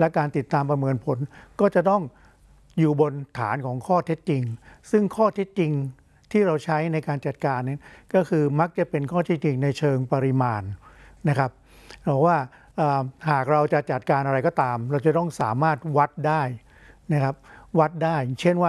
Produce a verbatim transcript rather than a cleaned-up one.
และการติดตามประเมินผลก็จะต้องอยู่บนฐานของข้อเท็จจริงซึ่งข้อเท็จจริงที่เราใช้ในการจัดการนี้ก็คือมักจะเป็นข้อเท็จจริงในเชิงปริมาณนะครับเราว่าหากเราจะจัดการอะไรก็ตามเราจะต้องสามารถวัดได้นะครับวัดได้เช่นว่า